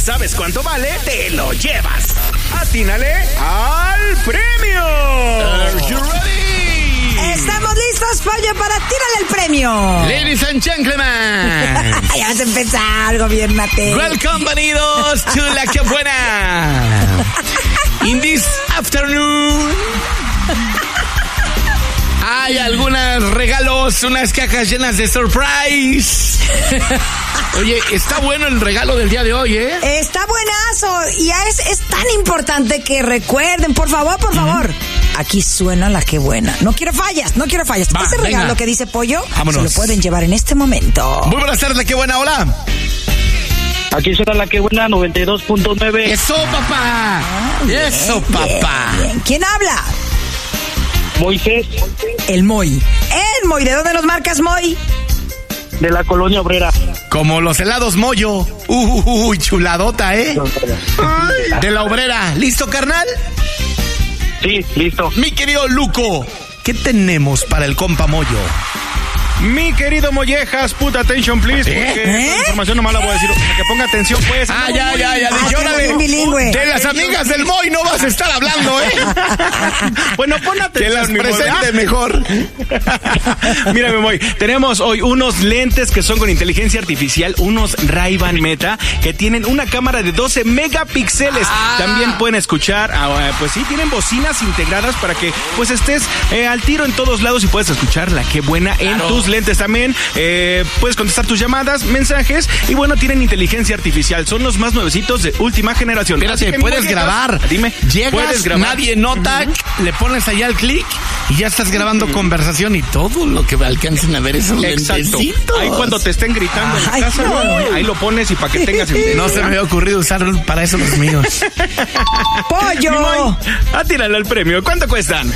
sabes cuánto vale, te lo llevas. ¡Atínale al premio! Are you ready? Estamos listos, Pollo, para tirarle el premio. Ladies and gentlemen. Ya vas a empezar, gobiernate. Welcome, bienvenidos to La Que Buena. In this afternoon hay algunos regalos, unas cajas llenas de surprise. Oye, está bueno el regalo del día de hoy, ¿eh? Está buenazo. Y es tan importante que recuerden, por favor. Aquí suena La Que Buena. No quiero fallas. Va, Ese regalo venga. que dice Pollo, Vámonos. se lo pueden llevar en este momento. Muy buenas tardes, La Que Buena, hola. Aquí suena La Que Buena 92.9. Eso, papá. Eso, papá. Bien. ¿Quién habla? Moisés, El Moy. ¿De dónde nos marcas, Moy? de la Colonia Obrera. Como los helados Moyo. Uy, chuladota, ¿eh? Ay, de la Obrera. ¿Listo, carnal? Sí, listo. Mi querido Luco, ¿qué tenemos para el compa Moyo? Mi querido Mollejas, put attention please, porque esta información nomás la voy a decir. Para que ponga atención, pues. Ya. Dije, órale, bien bilingüe. de las amigas del Moy no vas a estar hablando, ¿eh? Bueno, pon atención. Que las mi Moy, presente ¿verdad? mejor. Mira, mi Moy, tenemos hoy unos lentes que son con inteligencia artificial, unos Ray-Ban Meta, que tienen una cámara de 12 megapíxeles. También pueden escuchar, pues sí, tienen bocinas integradas para que pues estés al tiro en todos lados y puedes escuchar La Que Buena en tus lentes también. Puedes contestar tus llamadas, mensajes y bueno, tienen inteligencia artificial. Son los más nuevecitos de última generación. Así Espérate, que, puedes Mollejas, grabar. Dime, Llegas, puedes grabar. nadie nota, le pones allá el clic y ya estás grabando conversación y todo lo que alcancen a ver esos Exacto. lentecitos. Ahí cuando te estén gritando en Ay, casa, no. ahí lo pones y para que tengas No se me había ocurrido usar para eso los míos. Pollo. Mi Moy, atírale al premio. ¿Cuánto cuestan?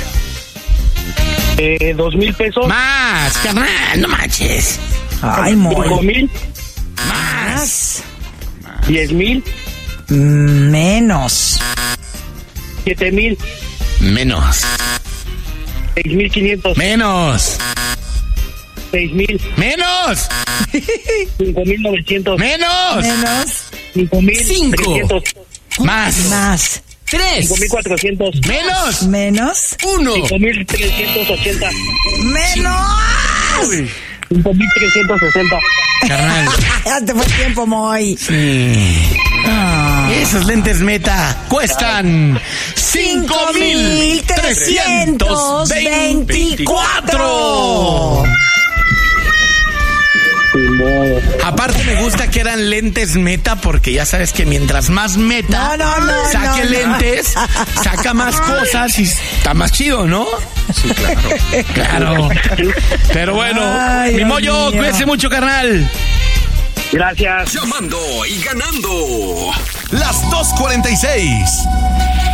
2,000 pesos. Más, carnal, no manches. Ay, Moy. 5,000, Más. 10,000, Menos. 7,000, Menos. 6,500, Menos. 6,000, Menos. 5,900, Menos. 5,300, Más. 3. 5,400, Menos. Menos. 1. 5,380, Menos. 5,360. Carnal. Ya te fue el tiempo, Moy. Esos lentes Meta cuestan 5,324. Aparte me gusta que eran lentes Meta porque ya sabes que mientras más Meta No, saque no. lentes, saca más cosas y está más chido, ¿no? Sí, Claro. Pero bueno, Ay, mi Dios Moyo, mío. cuídese mucho, carnal. Gracias. Llamando y ganando. Las 2:46.